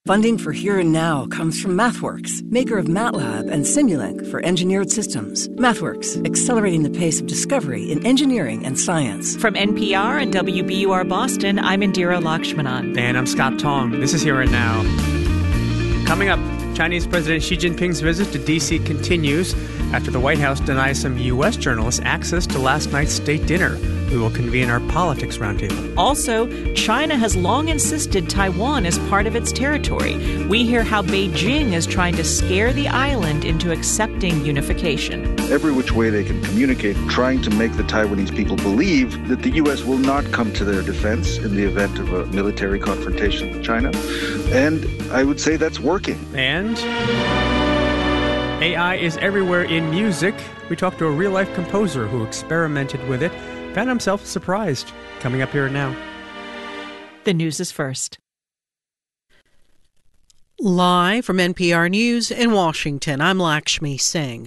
Funding for Here and Now comes from MathWorks, maker of MATLAB and Simulink for engineered systems. MathWorks, accelerating the pace of discovery in engineering and science. From NPR and WBUR Boston, I'm Indira Lakshmanan. And I'm Scott Tong. This is Here and Now. Coming up, Chinese President Xi Jinping's visit to D.C. continues after the White House denies some U.S. journalists access to last night's state dinner. We will convene our politics roundtable. Also, China has long insisted Taiwan is part of its territory. We hear how Beijing is trying to scare the island into accepting unification. Every which way they can communicate, trying to make the Taiwanese people believe that the U.S. will not come to their defense in the event of a military confrontation with China. And I would say that's working. And AI is everywhere in music. We talked to a real-life composer who experimented with it, found himself surprised. Coming up Here and Now. The news is first. Live from NPR News in Washington, I'm Lakshmi Singh.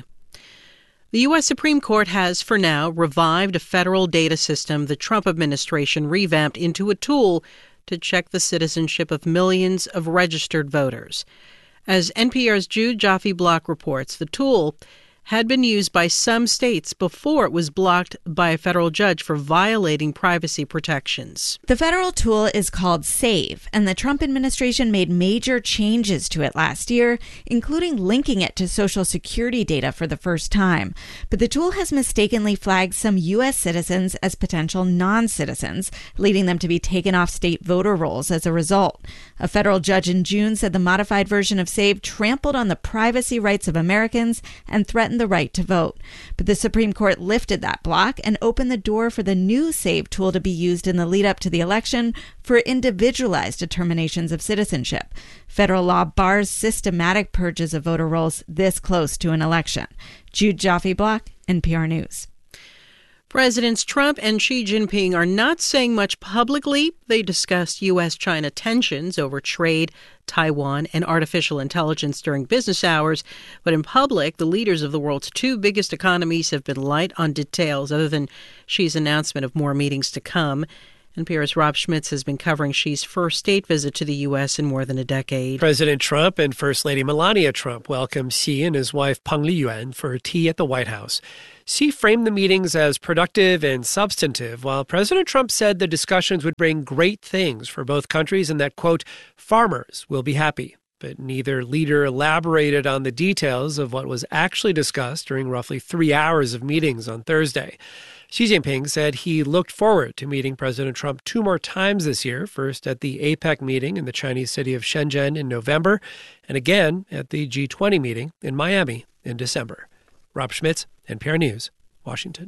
The U.S. Supreme Court has, for now, revived a federal data system the Trump administration revamped into a tool to check the citizenship of millions of registered voters. As NPR's Jude Jaffe-Block reports, the tool had been used by some states before it was blocked by a federal judge for violating privacy protections. The federal tool is called SAVE, and the Trump administration made major changes to it last year, including linking it to Social Security data for the first time. But the tool has mistakenly flagged some U.S. citizens as potential non-citizens, leading them to be taken off state voter rolls as a result. A federal judge in June said the modified version of SAVE trampled on the privacy rights of Americans and threatened the right to vote. But the Supreme Court lifted that block and opened the door for the new SAVE tool to be used in the lead up to the election for individualized determinations of citizenship. Federal law bars systematic purges of voter rolls this close to an election. Jude Jaffe-Block, NPR News. Presidents Trump and Xi Jinping are not saying much publicly. They discussed U.S.-China tensions over trade, Taiwan, and artificial intelligence during business hours. But in public, the leaders of the world's two biggest economies have been light on details, other than Xi's announcement of more meetings to come. NPR's Rob Schmitz has been covering Xi's first state visit to the U.S. in more than a decade. President Trump and First Lady Melania Trump welcomed Xi and his wife Peng Liyuan for tea at the White House. Xi framed the meetings as productive and substantive, while President Trump said the discussions would bring great things for both countries and that, quote, farmers will be happy. But neither leader elaborated on the details of what was actually discussed during roughly 3 hours of meetings on Thursday. Xi Jinping said he looked forward to meeting President Trump 2 more times this year, first at the APEC meeting in the Chinese city of Shenzhen in November, and again at the G20 meeting in Miami in December. Rob Schmitz, NPR News, Washington.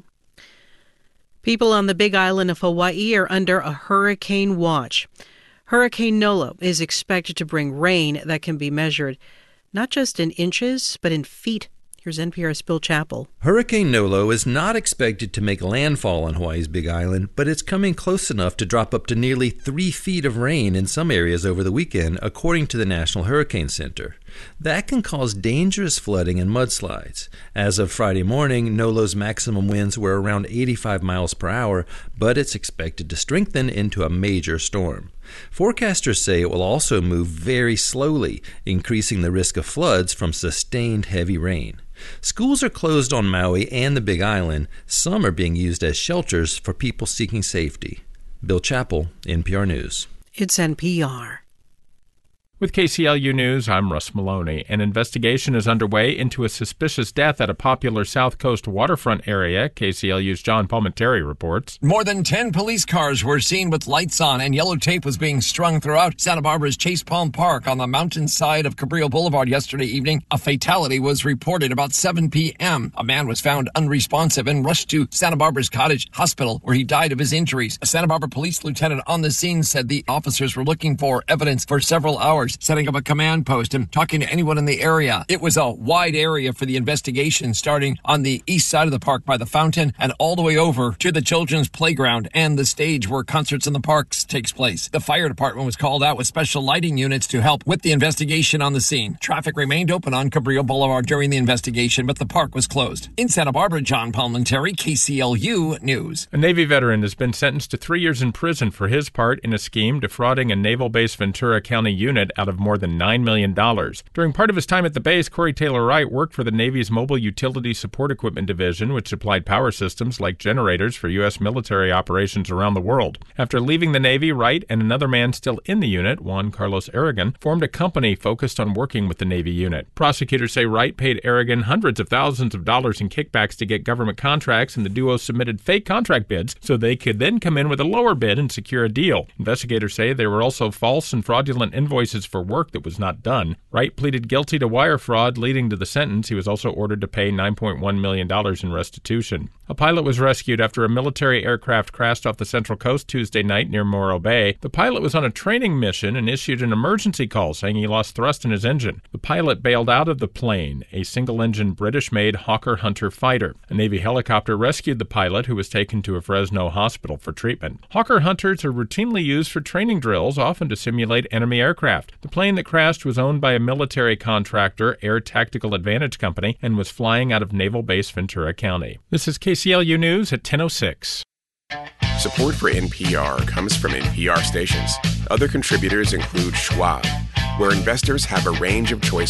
People on the Big Island of Hawaii are under a hurricane watch. Hurricane Nolo is expected to bring rain that can be measured not just in inches, but in feet. Here's NPR's Bill Chappell. Hurricane Nolo is not expected to make landfall on Hawaii's Big Island, but it's coming close enough to drop up to nearly 3 feet of rain in some areas over the weekend, according to the National Hurricane Center. That can cause dangerous flooding and mudslides. As of Friday morning, Nolo's maximum winds were around 85 miles per hour, but it's expected to strengthen into a major storm. Forecasters say it will also move very slowly, increasing the risk of floods from sustained heavy rain. Schools are closed on Maui and the Big Island. Some are being used as shelters for people seeking safety. Bill Chappell, NPR News. It's NPR. With KCLU News, I'm Russ Maloney. An investigation is underway into a suspicious death at a popular South Coast waterfront area. KCLU's John Palmenteri reports. More than 10 police cars were seen with lights on, and yellow tape was being strung throughout Santa Barbara's Chase Palm Park on the mountainside of Cabrillo Boulevard yesterday evening. A fatality was reported about 7 p.m. A man was found unresponsive and rushed to Santa Barbara's Cottage Hospital, where he died of his injuries. A Santa Barbara police lieutenant on the scene said the officers were looking for evidence for several hours, setting up a command post and talking to anyone in the area. It was a wide area for the investigation, starting on the east side of the park by the fountain and all the way over to the children's playground and the stage where concerts in the parks takes place. The fire department was called out with special lighting units to help with the investigation on the scene. Traffic remained open on Cabrillo Boulevard during the investigation, but the park was closed. In Santa Barbara, John Palmenteri, KCLU News. A Navy veteran has been sentenced to 3 years in prison for his part in a scheme defrauding a Naval Base Ventura County unit out of more than $9 million. During part of his time at the base, Corey Taylor Wright worked for the Navy's Mobile Utility Support Equipment Division, which supplied power systems like generators for U.S. military operations around the world. After leaving the Navy, Wright and another man still in the unit, Juan Carlos Aragon, formed a company focused on working with the Navy unit. Prosecutors say Wright paid Aragon hundreds of thousands of dollars in kickbacks to get government contracts, and the duo submitted fake contract bids so they could then come in with a lower bid and secure a deal. Investigators say there were also false and fraudulent invoices for work that was not done. Wright pleaded guilty to wire fraud, leading to the sentence. He was also ordered to pay $9.1 million in restitution. A pilot was rescued after a military aircraft crashed off the Central Coast Tuesday night near Morro Bay. The pilot was on a training mission and issued an emergency call saying he lost thrust in his engine. The pilot bailed out of the plane, a single-engine British-made Hawker Hunter fighter. A Navy helicopter rescued the pilot, who was taken to a Fresno hospital for treatment. Hawker Hunters are routinely used for training drills, often to simulate enemy aircraft. The plane that crashed was owned by a military contractor, Air Tactical Advantage Company, and was flying out of Naval Base Ventura County. This is KCLU News at 10:06. Support for NPR comes from NPR stations. Other contributors include Schwab, where investors have a range of choices